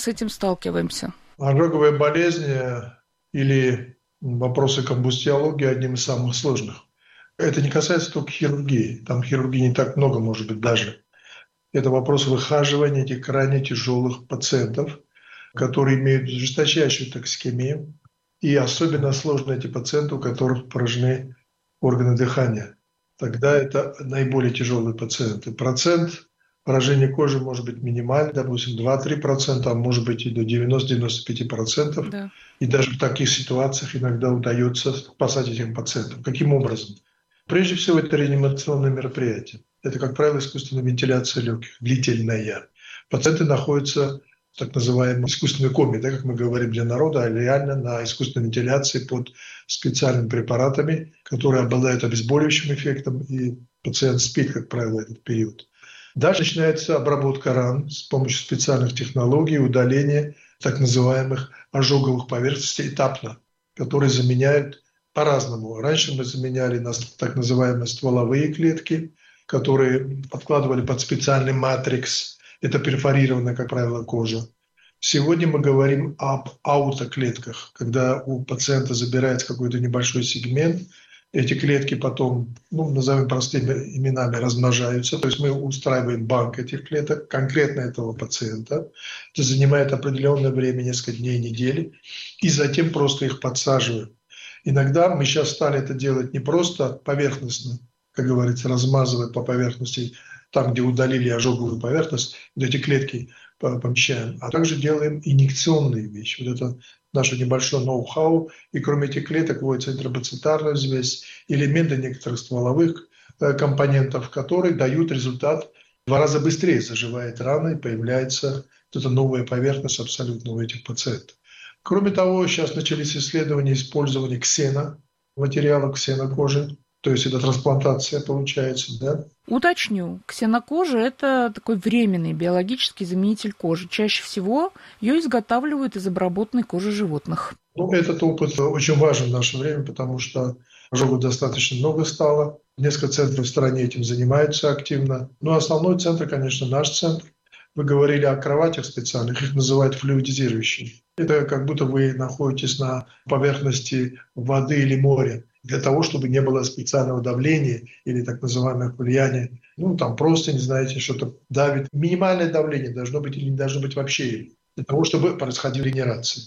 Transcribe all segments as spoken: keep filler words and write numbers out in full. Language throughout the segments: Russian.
с этим сталкиваемся? Ожоговая болезнь или вопросы комбустиологии одним из самых сложных. Это не касается только хирургии. Там хирургии не так много, может быть, даже. Это вопрос выхаживания этих крайне тяжелых пациентов, которые имеют жесточайшую токсикемию. И особенно сложно эти пациенты, у которых поражены органы дыхания. Тогда это наиболее тяжелые пациенты. Процент поражения кожи может быть минимальный, допустим, два-три процента, а может быть и до девяноста-девяноста пяти процентов. Да. И даже в таких ситуациях иногда удается спасать этим пациентам. Каким образом? Прежде всего, это реанимационное мероприятие. Это, как правило, искусственная вентиляция легких, длительная. Пациенты находятся в так называемой искусственной коме, да, как мы говорим для народа, а реально на искусственной вентиляции под специальными препаратами, которые обладают обезболивающим эффектом, и пациент спит, как правило, этот период. Дальше начинается обработка ран с помощью специальных технологий, удаления так называемых ожоговых поверхностей этапно, которые заменяют по-разному. Раньше мы заменяли на так называемые стволовые клетки, которые подкладывали под специальный матрикс. Это перфорированная, как правило, кожа. Сегодня мы говорим об аутоклетках, когда у пациента забирается какой-то небольшой сегмент, эти клетки потом, ну, назовем простыми именами, размножаются. То есть мы устраиваем банк этих клеток конкретно этого пациента. Это занимает определенное время, несколько дней, недели. И затем просто их подсаживаем. Иногда мы сейчас стали это делать не просто поверхностно, как говорится, размазывая по поверхности, там, где удалили ожоговую поверхность, вот эти клетки помещаем, а также делаем инъекционные вещи. Вот это наше небольшое ноу-хау. И кроме этих клеток вводится интрабацитарная взвесь, элементы некоторых стволовых компонентов, которые дают результат. В два раза быстрее заживает рана и появляется вот эта новая поверхность абсолютно у этих пациентов. Кроме того, сейчас начались исследования использования ксено, материала ксенокожи, то есть это трансплантация получается, да? Уточню, ксенокожа – это такой временный биологический заменитель кожи. Чаще всего ее изготавливают из обработанной кожи животных. Ну, этот опыт очень важен в наше время, потому что ожогов достаточно много стало. Несколько центров в стране этим занимаются активно. Но основной центр, конечно, наш центр. Вы говорили о кроватях специальных, их называют флюидизирующими. Это как будто вы находитесь на поверхности воды или моря, для того, чтобы не было специального давления или так называемого влияния. Ну, там просто, не знаете, что-то давит. Минимальное давление должно быть или не должно быть вообще, для того, чтобы происходила регенерация.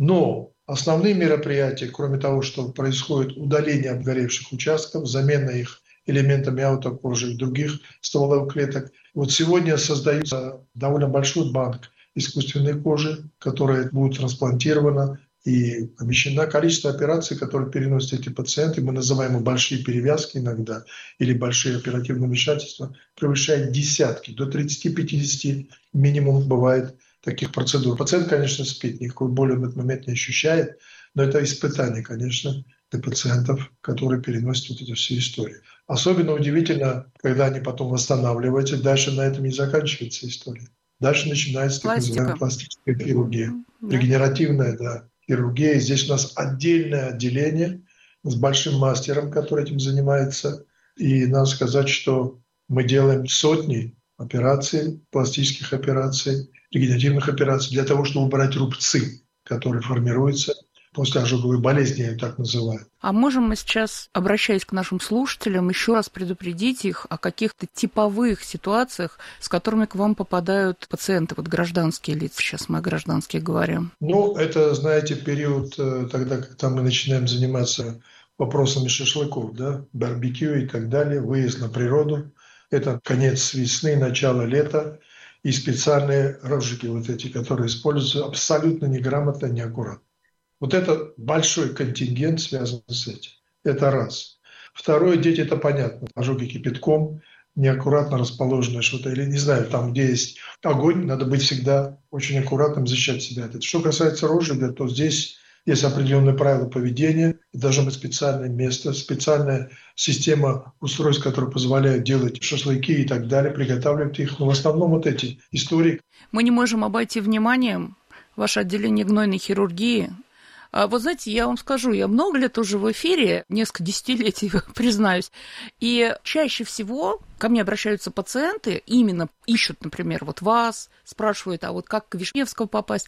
Но основные мероприятия, кроме того, что происходит удаление обгоревших участков, замена их элементами аутокожи и других стволовых клеток, вот сегодня создается довольно большой банк искусственной кожи, которая будет трансплантирована, и помещено количество операций, которые переносят эти пациенты, мы называем их большие перевязки иногда, или большие оперативные вмешательства, превышает десятки, до тридцати-пятидесяти минимум бывает таких процедур. Пациент, конечно, спит, никакой боли в этот момент не ощущает, но это испытание, конечно, для пациентов, которые переносят вот эту всю историю. Особенно удивительно, когда они потом восстанавливаются, дальше на этом не заканчивается история. Дальше начинается так называемая пластическая хирургия, да. Регенеративная, да, хирургия. Здесь у нас отдельное отделение с большим мастером, который этим занимается. И надо сказать, что мы делаем сотни операций, пластических операций, регенеративных операций для того, чтобы убрать рубцы, которые формируются после ожоговой болезни, я ее так называю. А можем мы сейчас, обращаясь к нашим слушателям, еще раз предупредить их о каких-то типовых ситуациях, с которыми к вам попадают пациенты, вот гражданские лица, сейчас мы о гражданских говорим? Ну, это, знаете, период тогда, когда мы начинаем заниматься вопросами шашлыков, да, барбекю и так далее, выезд на природу. Это конец весны, начало лета. И специальные розжиги вот эти, которые используются абсолютно неграмотно, неаккуратно. Вот это большой контингент связан с этим. Это раз. Второе, дети, это понятно. Ожоги кипятком, неаккуратно расположенное что-то, или не знаю, там, где есть огонь, надо быть всегда очень аккуратным, защищать себя от этого. Что касается розжига, то здесь есть определенные правила поведения, и должно быть специальное место, специальная система устройств, которые позволяют делать шашлыки и так далее, приготавливать их. Но в основном вот эти истории. Мы не можем обойти вниманием ваше отделение гнойной хирургии. А вот знаете, я вам скажу, я много лет уже в эфире, несколько десятилетий, признаюсь, и чаще всего ко мне обращаются пациенты, именно ищут, например, вот вас, спрашивают, а вот как к Вишневскому попасть.